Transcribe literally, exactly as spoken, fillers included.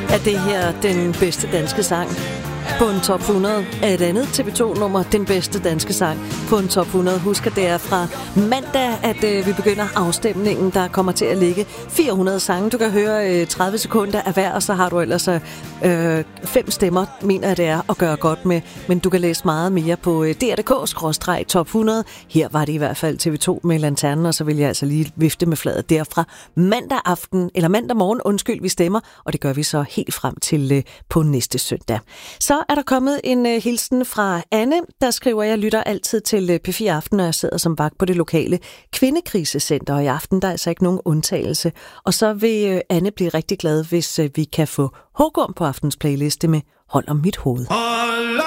Er det her den bedste danske sang på en top hundrede? Er et andet T V to-nummer den bedste danske sang på en top hundrede? Husk, at det er fra mandag, at øh, vi begynder afstemningen. Der kommer til at ligge fire hundrede sange. Du kan høre øh, tredive sekunder af hver, og så har du ellers øh, fem stemmer, mener jeg det er, at gøre godt med. Men du kan læse meget mere på øh, D R punktum D K skråstreg top hundrede. Her var det i hvert fald T V to med lanternen, og så vil jeg altså lige vifte med fladet derfra mandag aften, eller mandag morgen, undskyld, vi stemmer, og det gør vi så helt frem til øh, på næste søndag. Så er der kommet en uh, hilsen fra Anne, der skriver, jeg lytter altid til uh, P fire Aften, når jeg sidder som vagt på det lokale kvindekrisecenter, og i aften der er altså ikke nogen undtagelse. Og så vil uh, Anne blive rigtig glad, hvis uh, vi kan få Hågum på aftens playliste med Hold om mit hoved. Hold